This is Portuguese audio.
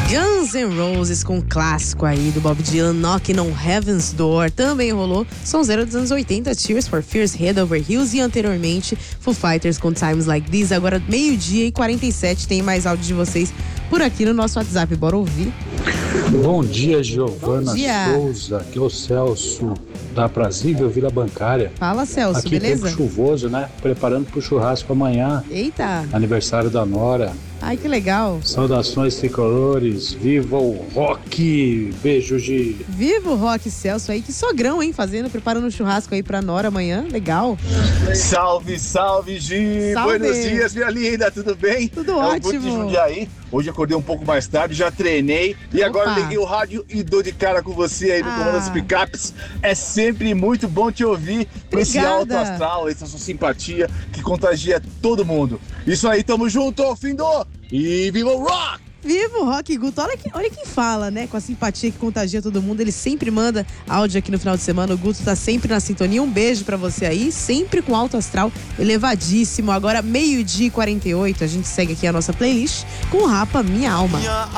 Guns N' Roses com um clássico aí do Bob Dylan, Knocking on Heaven's Door. Também rolou sonzeiro dos anos 80, Tears for Fears, Head Over Heels e anteriormente Foo Fighters com Times Like This. Agora 12h47, tem mais áudio de vocês por aqui no nosso WhatsApp, bora ouvir. Bom dia, Giovana Bom dia. Souza, aqui é o Celso da Prazível Vila Bancária. Fala, Celso, Aqui beleza? tempo chuvoso, né? Preparando pro churrasco amanhã, Eita, aniversário da Nora. ai que legal. Saudações tricolores, viva o rock! Beijo, Gi! Viva o Rock, Celso aí, que sogrão, hein, preparando um churrasco aí pra Nora amanhã, legal. Salve, salve, Gi! Salve. Buenos dias, minha linda, tudo bem? Tudo É o Guto de ótimo. Jundiaí. Hoje acordei um pouco mais tarde, já treinei e agora Opa. liguei o rádio e dou de cara com você aí no Comando das Picapes. É sempre muito bom te ouvir com esse alto Obrigada. astral, essa sua simpatia que contagia todo mundo. Isso aí, tamo junto, ao fim do... E viva o rock! Viva o Rock Guto, olha quem fala, né? Com a simpatia que contagia todo mundo. Ele sempre manda áudio aqui no final de semana. O Guto tá sempre na sintonia. Um beijo pra você aí, sempre com alto astral elevadíssimo. Agora 12h48, a gente segue aqui a nossa playlist com o Rapa Minha Alma.